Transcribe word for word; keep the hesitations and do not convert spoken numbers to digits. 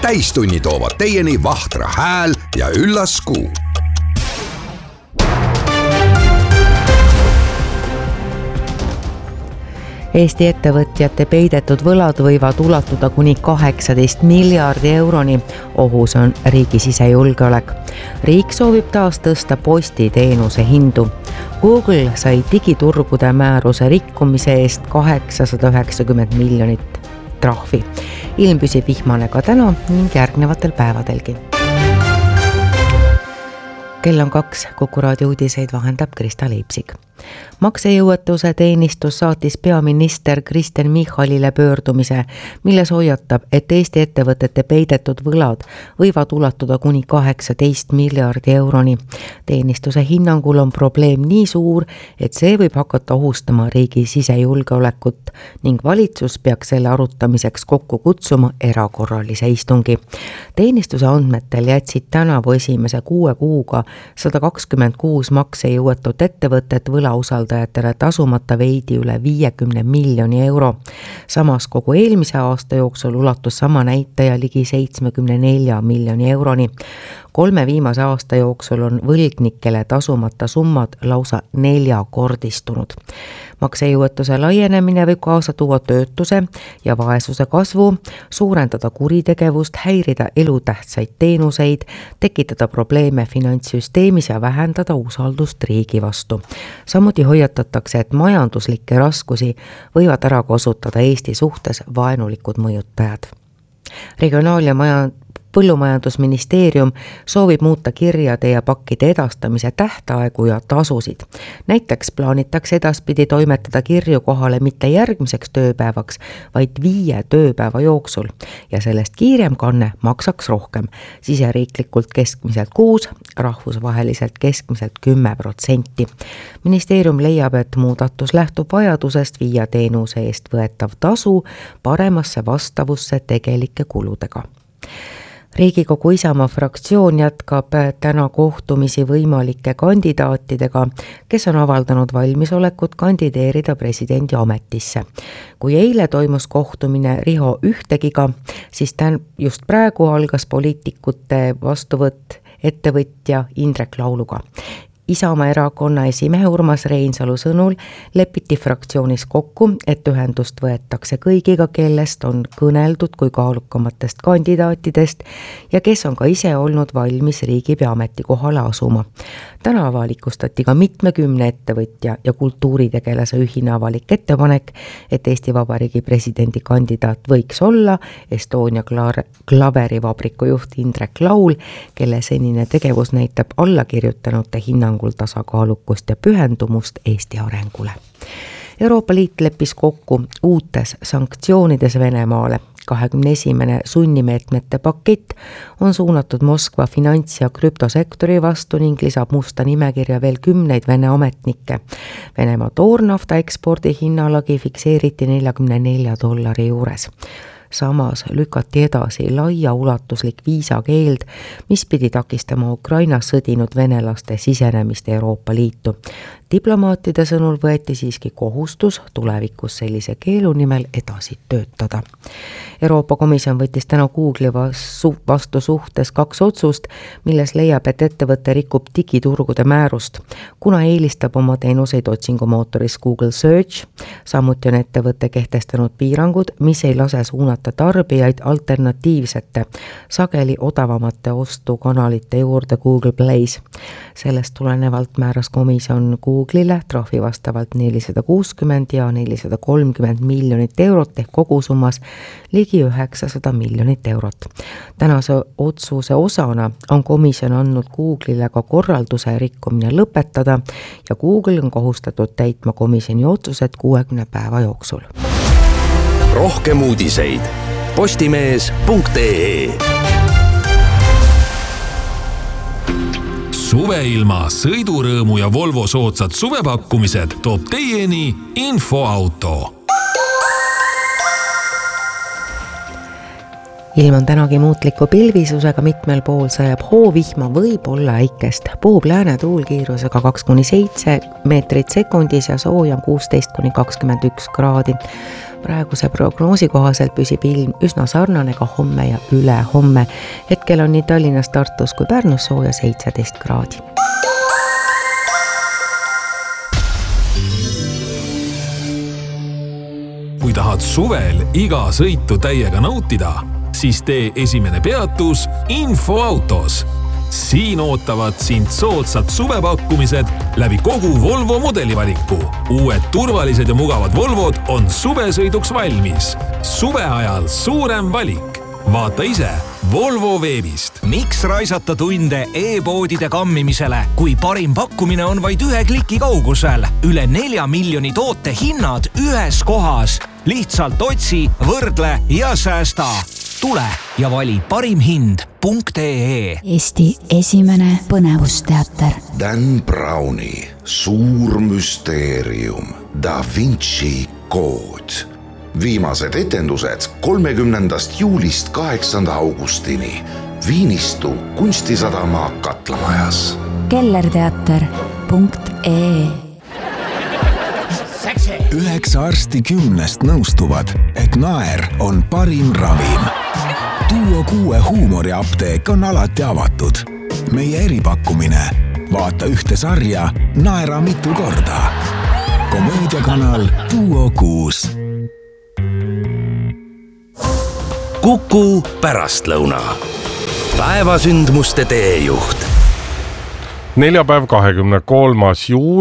täistunni toovad teieni Vahtra hääl ja üllas kuu. Eesti ettevõtjate peidetud võlad võivad ulatuda kuni kaheksateist miljardi euroni. Ohus on riigi sisejulgeolek. Riik soovib taas tõsta postiteenuse hindu. Google sai digiturgude määruse rikkumise eest kaheksasada üheksakümmend miljonit trahvi. Ilm püsib vihmane ka täna ning järgnevatel päevadelgi. Kell on kaks, Kuku raadio uudiseid vahendab Krista Leipsik. Maksejõuetuse teenistus saatis peaminister Kristen Michalile pöördumise, milles hoiatab, et Eesti ettevõtete peidetud võlad võivad ulatuda kuni kaheksateist miljardi euroni. Teenistuse hinnangul on probleem nii suur, et see võib hakata ohustama riigi sisejulgeolekut ning valitsus peaks selle arutamiseks kokku kutsuma erakorralise istungi. Teenistuse andmetel jätsid tänavu esimese kuue kuuga sada kakskümmend kuus maksejõuetut ettevõtet võla usaldajatele tasumata veidi üle viiekümne miljoni euro. Samas kogu eelmise aasta jooksul ulatus sama näitaja ligi seitsmekümne nelja miljoni euroni. Kolme viimase aasta jooksul on võlgnikele tasumata summad lausa neljakordistunud. Maksejõuetuse laienemine võib kaasa tuua töötuse ja vaesuse kasvu, suurendada kuritegevust, häirida elutähtsaid teenuseid, tekitada probleeme finantssüsteemis ja vähendada usaldust riigi vastu. Samuti hoiatatakse, et majanduslikke raskusi võivad ära kasutada Eesti suhtes vaenulikud mõjutajad. Regionaal- ja maja Põllumajandusministeerium soovib muuta kirjade ja pakkide edastamise tähtaegu ja tasusid. Näiteks plaanitakse edaspidi toimetada kirju kohale mitte järgmiseks tööpäevaks, vaid viie tööpäeva jooksul ja sellest kiirem kanne maksaks rohkem. Siseriiklikult keskmiselt kuus, rahvusvaheliselt keskmiselt kümme protsenti. Ministeerium leiab, et muudatus lähtub vajadusest viia teenuse eest võetav tasu paremasse vastavusse tegelike kuludega. Riigikogu Isamaa fraktsioon jätkab täna kohtumisi võimalike kandidaatidega, kes on avaldanud valmisolekut kandideerida presidendi ametisse. Kui eile toimus kohtumine Riho Ühtegiga, siis tän just praegu algas poliitikute vastuvõtt ettevõtja Indrek Lauluga. Isamaa erakonna esimehe Urmas Reinsalu sõnul lepiti fraktsioonis kokku, et ühendust võetakse kõigiga, kellest on kõneldud kui kaalukamatest kandidaatidest ja kes on ka ise olnud valmis riigipea ametikohale asuma. Täna avalikustati ka mitmekümne ettevõtja ja kultuuritegelase ühine avalik ettepanek, et Eesti Vabariigi presidendi kandidaat võiks olla Estonia klaverivabriku juht Indrek Laul, kelle senine tegevus näitab allakirjutanute hinnangul tasakaalukust ja pühendumust Eesti arengule. Euroopa Liit leppis kokku uutes sanktsioonides Venemaale. kahekümne esimene sunnimeetmete pakett on suunatud Moskva finants- ja krüptosektori vastu ning lisab musta nimekirja veel kümneid Vene ametnikke. Venemaa toornafta ekspordi hinnalagi fikseeriti neljakümne nelja dollari juures. Samas lükati edasi laia ulatuslik viisakeeld, mis pidi takistama Ukrainas sõdinud venelaste sisenemist Euroopa Liitu. Diplomaatide sõnul võeti siiski kohustus tulevikus sellise keelu nimel edasi töötada. Euroopa Komisjon võttis täna Google'i vastu suhtes kaks otsust, milles leiab, et ettevõte rikub digiturgude määrust, kuna eelistab oma teenuseid otsingumootoris Google Search. Samuti on ettevõte kehtestanud piirangud, mis ei lase suunata tarbijaid alternatiivsete, sageli odavamate ostukanalite juurde Google Plays. Sellest tulenevalt määras komisjon Google'ile trahvi vastavalt nelisada kuuskümmend ja nelisada kolmkümmend miljonit eurot ehk kogusummas ligi üheksasada miljonit eurot. Tänase otsuse osana on komisjon andnud Google'ile ka korralduse rikkumine lõpetada ja Google on kohustatud täitma komisjoni otsused kuuekümne päeva jooksul. Rohkem uudiseid postimees punkt ee. Suveilma, sõidurõõmu ja Volvo soodsad suvepakkumised toob teieni Infoauto. ilm on tänagi muutliku pilvisusega, mitmel pool sajab hoovihma, võib olla äikest. Puhub lääne tuulkiirusega kaks kuni seitse meetrit sekundis ja soojam kuusteist kuni kakskümmend üks kraadi. Praeguse prognoosi kohaselt püsib ilm üsna sarnane ka homme ja üle homme. Hetkel on nii Tallinnas, Tartus kui Pärnus sooja seitseteist kraadi. Kui tahad suvel iga sõitu täiega nautida, siis tee esimene peatus Infoautos. Siin ootavad sind soodsad suvepakkumised läbi kogu Volvo modelivaliku. Uued turvalised ja mugavad Volvod on suvesõiduks valmis. Suve ajal suurem valik. Vaata ise Volvo veebist. Miks raisata tunde e-poodide kammimisele, kui parim pakkumine on vaid ühe kliki kaugusel? Üle nelja miljoni toote hinnad ühes kohas. Lihtsalt otsi, võrdle ja säästa. Tule ja vali parim hind punkt ee. Eesti esimene põnevusteater. Dan Browni suur müsteerium Da Vinci kood. Viimased etendused kolmekümnendast juulist kaheksanda augustini Viinistu kunstisadama Katlamajas. kellerteater punkt ee. Üheksa arsti kümnest nõustuvad, et naer on parim ravim. Duo kuue huumoriapteek on alati avatud. Meie eripakkumine. Vaata ühte sarja, naera mitu korda. Komöödiakanal Duo kuus. Kuku pärastlõuna. Päevasündmuste teejuht. Neljapäev kahekümne kolmas juuli.